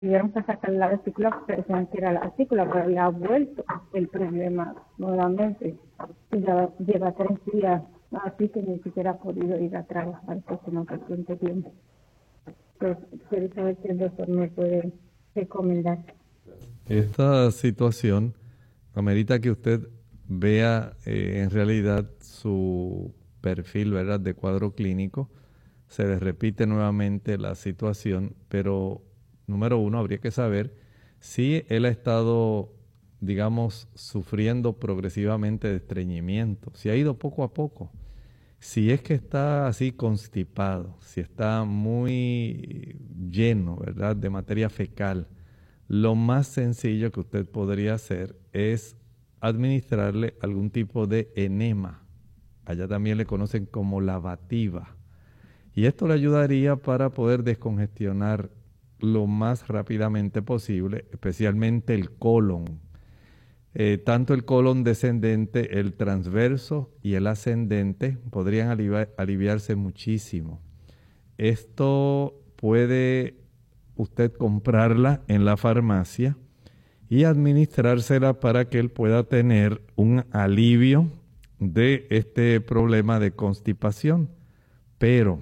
tuvieron que sacar la vesícula, pensaban que era la vesícula, pero le ha vuelto el problema nuevamente. Y ya lleva 3 días, así que ni siquiera ha podido ir a trabajar porque no se siente bien. Pues quiero saber si el doctor me puede recomendar. Esta situación amerita que usted vea en realidad su perfil, ¿verdad?, de cuadro clínico. Se les repite nuevamente la situación, pero número uno, habría que saber si él ha estado, digamos, sufriendo progresivamente de estreñimiento, si ha ido poco a poco. Si es que está así constipado, si está muy lleno, ¿verdad?, de materia fecal, lo más sencillo que usted podría hacer es administrarle algún tipo de enema. Allá también le conocen como lavativa. Y esto le ayudaría para poder descongestionar lo más rápidamente posible, especialmente el colon. Tanto el colon descendente, el transverso y el ascendente podrían aliviarse muchísimo. Esto puede usted comprarla en la farmacia y administrársela para que él pueda tener un alivio de este problema de constipación. Pero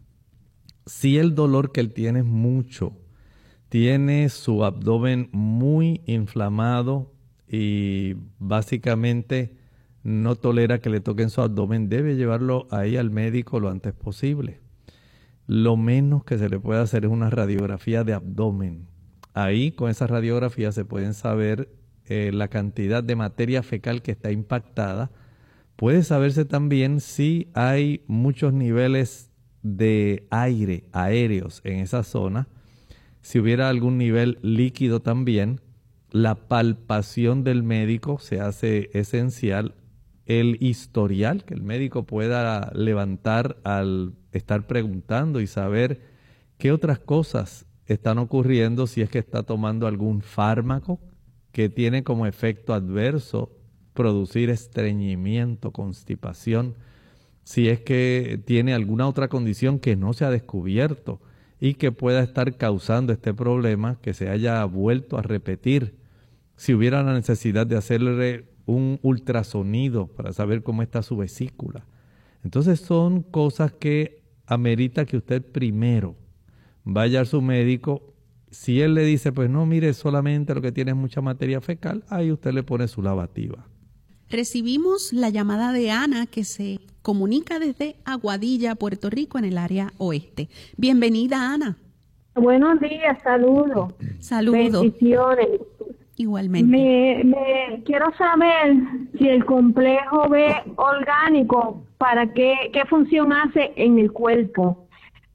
si el dolor que él tiene es mucho, tiene su abdomen muy inflamado y básicamente no tolera que le toquen su abdomen, debe llevarlo ahí al médico lo antes posible. Lo menos que se le puede hacer es una radiografía de abdomen. Ahí con esa radiografía se pueden saber la cantidad de materia fecal que está impactada. Puede saberse también si hay muchos niveles de aire aéreos en esa zona. Si hubiera algún nivel líquido también, la palpación del médico se hace esencial. El historial que el médico pueda levantar al estar preguntando y saber qué otras cosas están ocurriendo, si es que está tomando algún fármaco que tiene como efecto adverso producir estreñimiento, constipación, si es que tiene alguna otra condición que no se ha descubierto y que pueda estar causando este problema, que se haya vuelto a repetir. Si hubiera la necesidad de hacerle un ultrasonido para saber cómo está su vesícula. Entonces son cosas que amerita que usted primero vaya a su médico. Si él le dice, pues no, mire, solamente lo que tiene es mucha materia fecal, ahí usted le pone su lavativa. Recibimos la llamada de Ana, que se comunica desde Aguadilla, Puerto Rico, en el área oeste. Bienvenida, Ana. Buenos días, saludos. Saludos. Bendiciones. Igualmente. Me quiero saber si el complejo B orgánico, ¿para qué función hace en el cuerpo?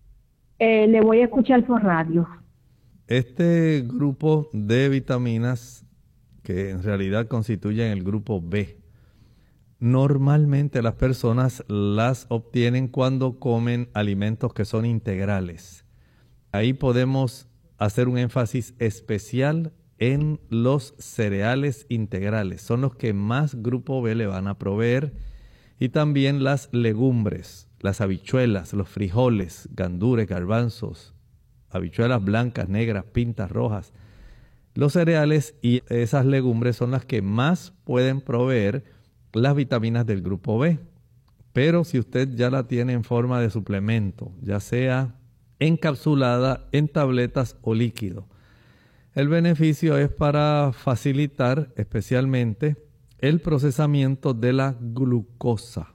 Le voy a escuchar por radio. Este grupo de vitaminas, que en realidad constituyen el grupo B, normalmente las personas las obtienen cuando comen alimentos que son integrales. Ahí podemos hacer un énfasis especial en los cereales integrales. Son los que más grupo B le van a proveer. Y también las legumbres, las habichuelas, los frijoles, gandules, garbanzos, habichuelas blancas, negras, pintas, rojas. Los cereales y esas legumbres son las que más pueden proveer las vitaminas del grupo B. Pero si usted ya la tiene en forma de suplemento, ya sea encapsulada en tabletas o líquido, el beneficio es para facilitar especialmente el procesamiento de la glucosa.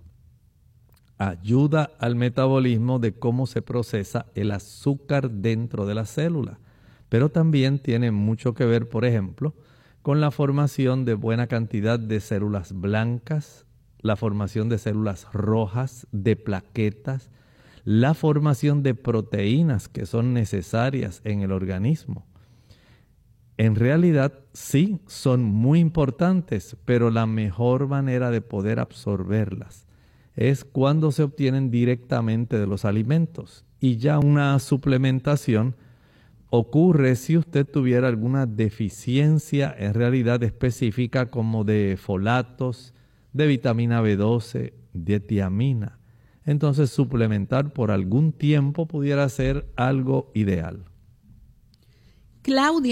Ayuda al metabolismo de cómo se procesa el azúcar dentro de la célula. Pero también tiene mucho que ver, por ejemplo, con la formación de buena cantidad de células blancas, la formación de células rojas, de plaquetas, la formación de proteínas que son necesarias en el organismo. En realidad sí son muy importantes, pero la mejor manera de poder absorberlas es cuando se obtienen directamente de los alimentos. Y ya una suplementación ocurre si usted tuviera alguna deficiencia en realidad específica, como de folatos, de vitamina B12, de tiamina. Entonces suplementar por algún tiempo pudiera ser algo ideal. Claudia